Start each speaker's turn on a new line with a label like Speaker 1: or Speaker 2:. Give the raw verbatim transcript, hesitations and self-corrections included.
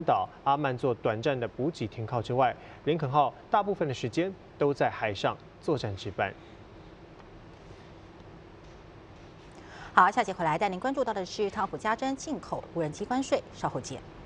Speaker 1: 岛阿曼做短暂的补给停靠之外，林肯号大部分的时间都在海上作战值班。
Speaker 2: 好，下节回来带您关注到的是汤普家珍进口无人机关税，稍后见。